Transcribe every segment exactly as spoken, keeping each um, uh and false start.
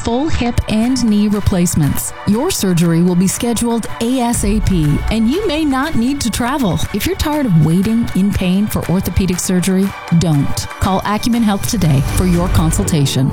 full hip and knee replacements. Your surgery will be scheduled ASAP, and you may not need to travel. If you're tired of waiting in pain for orthopedic surgery, don't. Call Acumen Health today for your consultation.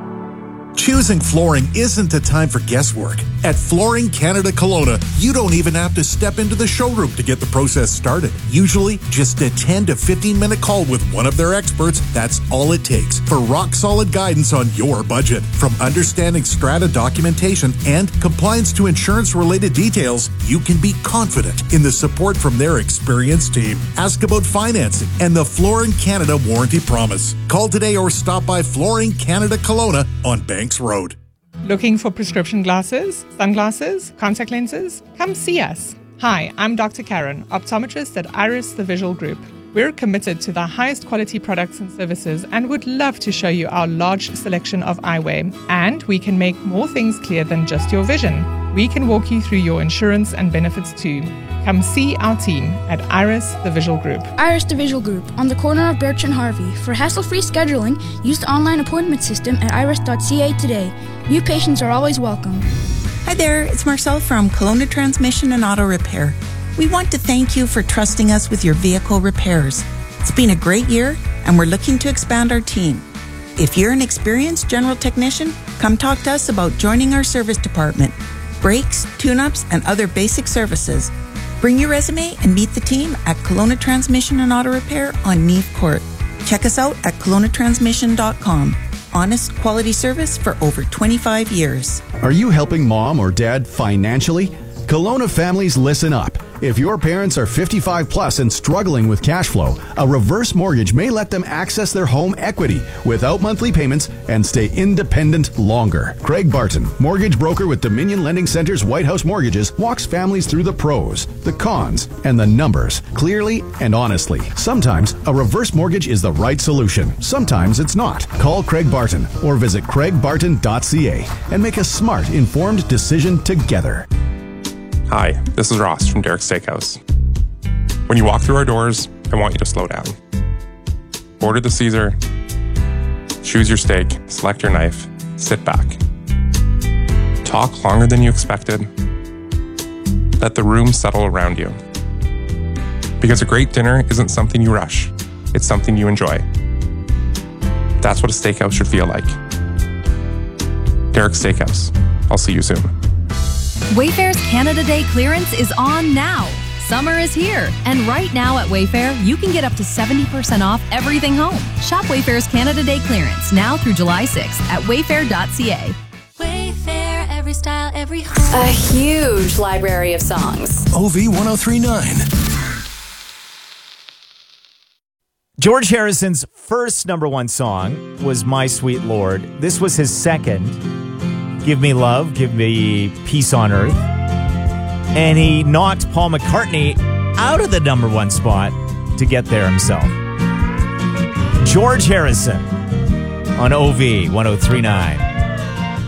Choosing flooring isn't a time for guesswork. At Flooring Canada Kelowna, you don't even have to step into the showroom to get the process started. Usually, just a ten to fifteen minute call with one of their experts, that's all it takes for rock-solid guidance on your budget. From understanding strata documentation and compliance to insurance-related details, you can be confident in the support from their experienced team. Ask about financing and the Flooring Canada Warranty Promise. Call today or stop by Flooring Canada Kelowna on Banks Road. Looking for prescription glasses, sunglasses, contact lenses? Come see us. Hi, I'm Doctor Karen, optometrist at Iris The Visual Group. We're committed to the highest quality products and services and would love to show you our large selection of eyewear. And we can make more things clear than just your vision. We can walk you through your insurance and benefits too. Come see our team at Iris The Visual Group. Iris The Visual Group, on the corner of Birch and Harvey. For hassle-free scheduling, use the online appointment system at iris dot c a today. New patients are always welcome. Hi there, it's Marcel from Kelowna Transmission and Auto Repair. We want to thank you for trusting us with your vehicle repairs. It's been a great year, and we're looking to expand our team. If you're an experienced general technician, come talk to us about joining our service department. Brakes, tune-ups, and other basic services. Bring your resume and meet the team at Kelowna Transmission and Auto Repair on Neve Court. Check us out at kelowna transmission dot com. Honest, quality service for over twenty-five years. Are you helping mom or dad financially? Kelowna families, listen up. If your parents are fifty-five plus and struggling with cash flow, a reverse mortgage may let them access their home equity without monthly payments and stay independent longer. Craig Barton, mortgage broker with Dominion Lending Center's White House Mortgages, walks families through the pros, the cons, and the numbers clearly and honestly. Sometimes a reverse mortgage is the right solution. Sometimes it's not. Call Craig Barton or visit craig barton dot c a and make a smart, informed decision together. Hi, this is Ross from Derek's Steakhouse. When you walk through our doors, I want you to slow down. Order the Caesar, choose your steak, select your knife, sit back. Talk longer than you expected. Let the room settle around you. Because a great dinner isn't something you rush, it's something you enjoy. That's what a steakhouse should feel like. Derek's Steakhouse. I'll see you soon. Wayfair's Canada Day clearance is on now. Summer is here, and right now at Wayfair, you can get up to seventy percent off everything home. Shop Wayfair's Canada Day clearance now through July sixth at wayfair dot c a. Wayfair, every style, every home. A huge library of songs. O V one oh three point nine. George Harrison's first number one song was My Sweet Lord. This was his second. Give Me Love, Give Me Peace on Earth. And he knocked Paul McCartney out of the number one spot to get there himself. George Harrison on O V one oh three point nine.